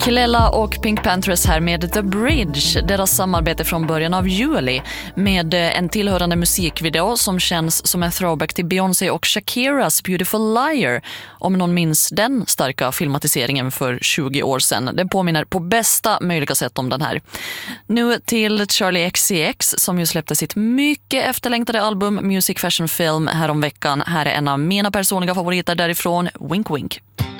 Clella och Pink Panthers här med The Bridge, deras samarbete från början av juli med en tillhörande musikvideo som känns som en throwback till Beyoncé och Shakiras Beautiful Liar, om någon minns den starka filmatiseringen för 20 år sedan. Den påminner på bästa möjliga sätt om den här. Nu till Charli XCX som ju släppte sitt mycket efterlängtade album Music Fashion Film här om veckan. Här är en av mina personliga favoriter därifrån, Wink Wink.